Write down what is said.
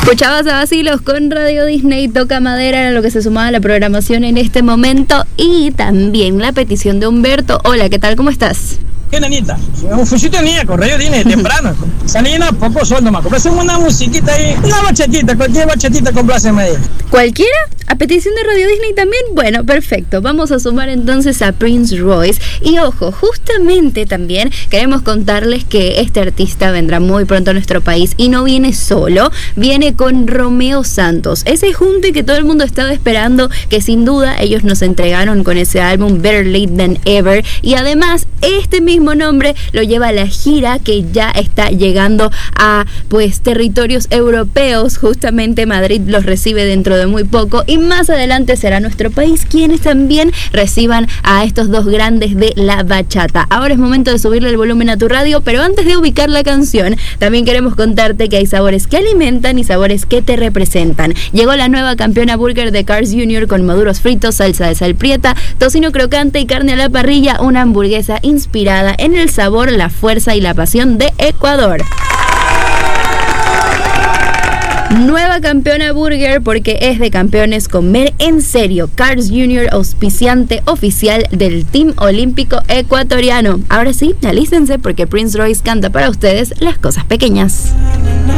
Escuchabas a Vacilos con Radio Disney, Toca Madera, era lo que se sumaba a la programación en este momento. Y también la petición de Humberto. Hola, ¿qué tal? ¿Cómo estás? ¿Qué, nenita? Un fucito niña con Radio Disney temprano. Salina, poco sueldo más. Complace una musiquita ahí, una bachatita, cualquier bachatita compláceme ahí. ¿Cualquiera? ¿A petición de Radio Disney también? Bueno, perfecto. Vamos a sumar entonces a Prince Royce. Y ojo, justamente también queremos contarles que este artista vendrá muy pronto a nuestro país y no viene solo, viene con Romeo Santos. Ese junte que todo el mundo estaba esperando, que sin duda ellos nos entregaron con ese álbum Better Late Than Ever. Y además, este mismo nombre lo lleva a la gira que ya está llegando a territorios europeos. Justamente Madrid los recibe dentro de muy poco y más adelante será nuestro país quienes también reciban a estos dos grandes de la bachata. Ahora es momento de subirle el volumen a tu radio, pero antes de ubicar la canción, también queremos contarte que hay sabores que alimentan y sabores que te representan. Llegó la nueva Campeona Burger de Carl's Jr. con maduros fritos, salsa de sal prieta, tocino crocante y carne a la parrilla, una hamburguesa inspirada en el sabor, la fuerza y la pasión de Ecuador. Nueva Campeona Burger porque es de campeones comer en serio. Carl's Jr., auspiciante oficial del Team Olímpico Ecuatoriano. Ahora sí, alístense porque Prince Royce canta para ustedes las cosas pequeñas.